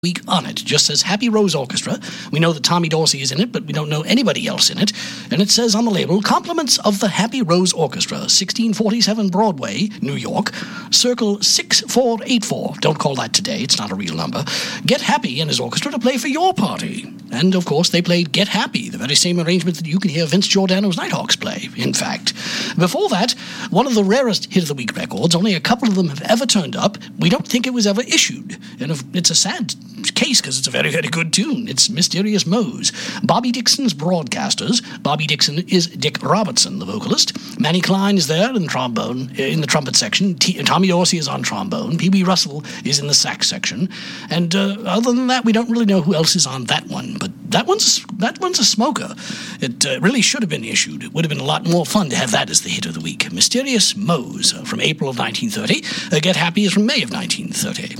week on it. It just says Happy Rose Orchestra. We know that Tommy Dorsey is in it, but we don't know anybody else in it. And it says on the label, compliments of the Happy Rose Orchestra, 1647 Broadway, New York, circle 6484. Don't call that today, it's not a real number. Get Happy and his orchestra to play for your party. And, of course, they played Get Happy, the very same arrangement that you can hear Vince Giordano's Nighthawks play, in fact. Before that, one of the rarest Hit of the Week records, only a couple of them have ever turned up. We don't think it was ever issued. And it's a sad case because it's a very, very good tune. It's Mysterious Moe's. Bobby Dixon's Broadcasters. Bobby Dixon is Dick Robertson, the vocalist. Manny Klein is there in trombone, in the trumpet section. Tommy Dorsey is on trombone. P.B. Russell is in the sax section. And other than that, we don't really know who else is on that one. But that one's a smoker. It really should have been issued. It would have been a lot more fun to have that as the hit of the week. Mysterious Moe's from April of 1930. Get Happy is from May of 1930.